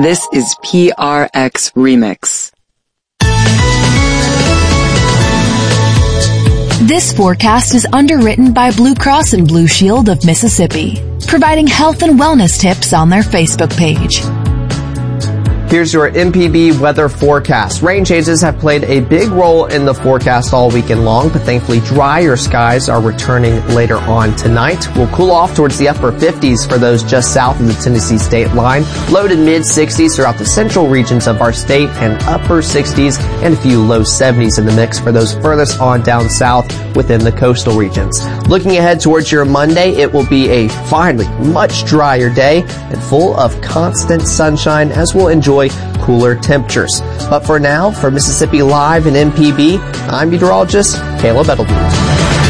This is PRX Remix. This forecast is underwritten by Blue Cross and Blue Shield of Mississippi, providing health and wellness tips on their Facebook page. Here's your MPB weather forecast. Rain changes have played a big role in the forecast all weekend long, but thankfully drier skies are returning later on tonight. We'll cool off towards the upper 50s for those just south of the Tennessee state line. Low to mid 60s throughout the central regions of our state, and upper 60s and a few low 70s in the mix for those furthest on down south within the coastal regions. Looking ahead towards your Monday, it will be a finally much drier day and full of constant sunshine as we'll enjoy cooler temperatures. But for now, for Mississippi Live and MPB, I'm meteorologist Caleb Edelman.